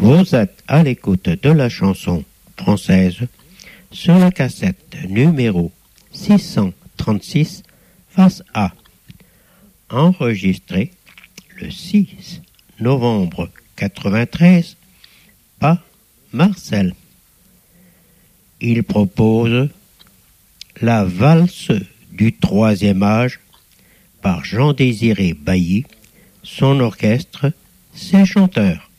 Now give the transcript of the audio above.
Vous êtes à l'écoute de la chanson française sur la cassette numéro 636 face A, enregistrée le 6 novembre 93 par Marcel. Il propose la valse du troisième âge par Jean-Désiré Bailly, son orchestre, ses chanteurs.